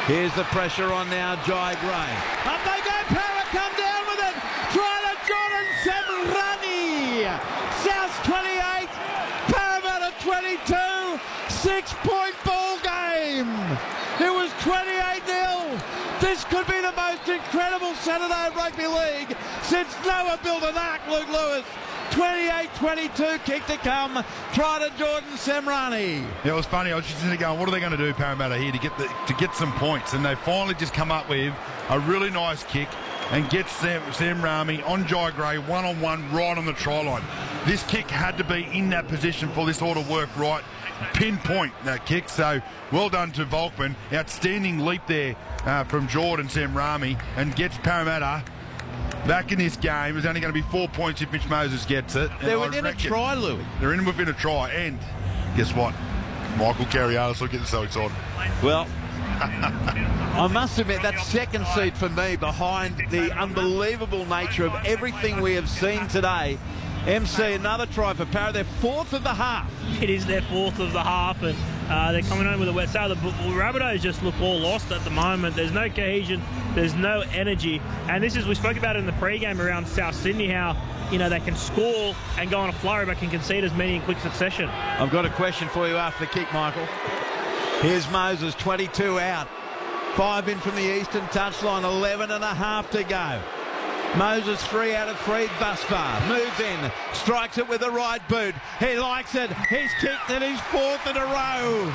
Here's the pressure on now, Jai Gray. Up they go, Para come down with it. Try to Jordan Semrani. South 28, Parramatta 22. 6-point ball game. It was 28-0. This could be the most incredible Saturday of rugby league since Noah built an ark, Luke Lewis. 28-22, kick to come. Try to Jordan Semrani. Yeah, it was funny. I was just sitting there going, what are they going to do, Parramatta, here to get some points? And they finally just come up with a really nice kick and get Semrani on Jai Gray one-on-one right on the try line. This kick had to be in that position for this all to work right. Pinpoint that kick. So well done to Volkman. Outstanding leap there from Jordan Semrani and gets Parramatta back in this game. It's only going to be 4 points if Mitch Moses gets it. They're within a try, Louis. They're within a try. And guess what? Michael Carrialis will get so excited. Well, I must admit, that second seat for me behind the unbelievable nature of everything we have seen today. MC, another try for Para. They're fourth of the half. It is their fourth of the half, and they're coming home with a wet sail. The Rabbitohs just look all lost at the moment. There's no cohesion, there's no energy, and this is, we spoke about it in the pre-game around South Sydney, how they can score and go on a flurry but can concede as many in quick succession. I've got a question for you after the kick, Michael. Here's Moses, 22 out. 5 in from the eastern touchline, 11 and a half to go. Moses 3 out of 3 thus far. Moves in, strikes it with the right boot. He likes it. He's kicked it. He's fourth in a row.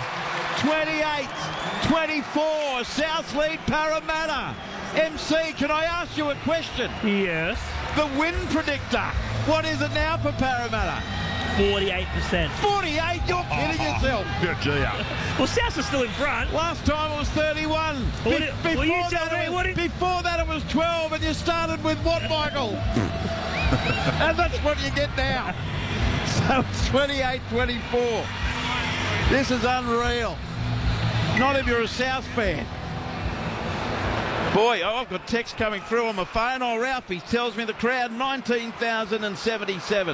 28-24. South lead Parramatta. MC, can I ask you a question? Yes. The win predictor. What is it now for Parramatta? 48%. 48? You're kidding yourself. Well, South are still in front. Last time it was 31. Before that it was 12, and you started with what, Michael? And that's what you get now. So it's 28-24. This is unreal. Not if you're a South fan. Boy, I've got text coming through on my phone. Oh, Ralphie tells me the crowd 19,077.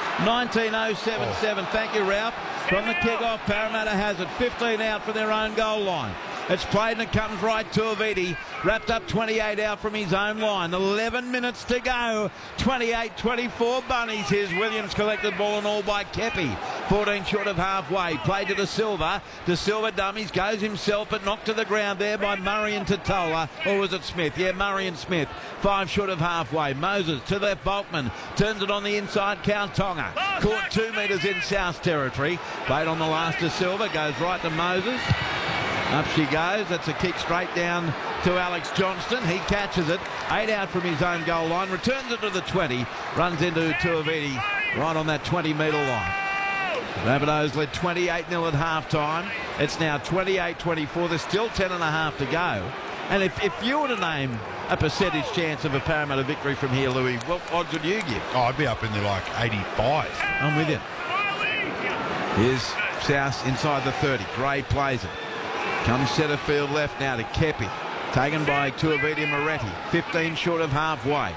19,077. Thank you, Ralph. From the kick-off, Parramatta has it. 15 out from their own goal line. It's played and it comes right to Aviti. Wrapped up 28 out from his own line. 11 minutes to go. 28-24 Bunnies. Here's Williams collected ball and all by Kepi. 14 short of halfway. Played to De Silva. De Silva dummies. Goes himself but knocked to the ground there by Murray and Totola. Or was it Smith? Yeah, Murray and Smith. 5 short of halfway. Moses to left. Volkman turns it on the inside. Kautonga. Caught 2 metres in South territory. Played on the last De Silva. Goes right to Moses. Up she goes. That's a kick straight down to Alex Johnston. He catches it. 8 out from his own goal line. Returns it to the 20. Runs into Tuiviti right on that 20-metre line. Rabbitohs led 28-0 at half-time. It's now 28-24. There's still 10 and a half to go. And if you were to name a percentage chance of a Parramatta victory from here, Louis, what odds would you give? Oh, I'd be up in there like 85. I'm with you. Here's South inside the 30. Gray plays it. Comes centre field left now to Kepi. Taken by Tuiviti Moretti. 15 short of halfway.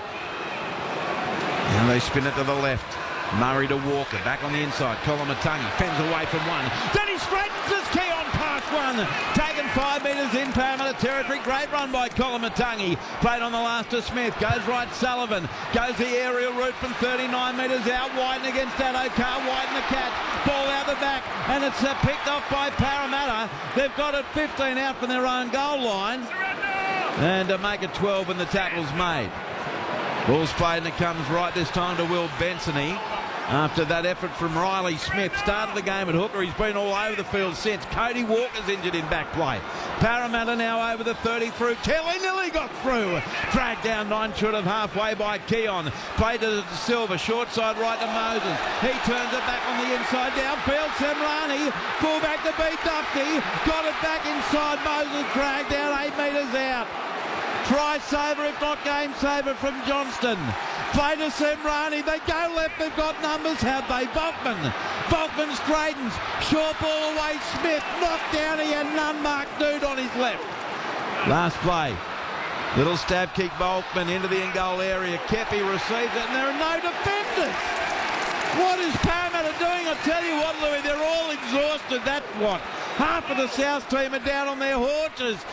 Now they spin it to the left. Murray to Walker. Back on the inside. Koloamatangi fends away from one. Then he straightens his key on past one. Taken 5 metres in Parramatta territory. Great run by Koloamatangi. Played on the last to Smith. Goes right Sullivan. Goes the aerial route from 39 metres out. Widen against Addo-Carr. Widen the catch. Ball out the back. And it's picked off by Parramatta. They've got it 15 out from their own goal line. And to make it 12 when the tackle's made. Ball's played and it comes right this time to Will Bensony. After that effort from Riley Smith. Started the game at hooker. He's been all over the field since. Cody Walker's injured in back play. Parramatta now over the 30 through. Kelly nearly got through. Dragged down 9 short of halfway by Keon. Played to Silva. Short side right to Moses. He turns it back on the inside. Downfield Semrani. Fullback to beat Dufty. Got it back inside. Moses dragged down 8 metres out. Try saver, if not game saver from Johnston. Play to Semrani. They go left. They've got numbers, have they? Volkman straightens. Short ball away. Smith knocked down. He had an unmarked dude on his left. Last play. Little stab kick Volkman into the in-goal area. Kepi receives it and there are no defenders. What is Parramatta doing? I tell you what, Louis, they're all exhausted. That's what. Half of the South team are down on their haunches.